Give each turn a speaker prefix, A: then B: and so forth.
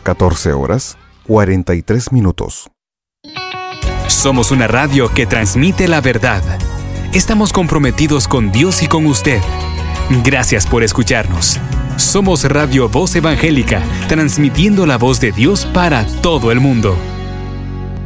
A: 14 horas, 43 minutos.
B: Somos una radio que transmite la verdad. Estamos comprometidos con Dios y con usted. Gracias por escucharnos. Somos Radio Voz Evangélica, transmitiendo la voz de Dios para todo el mundo.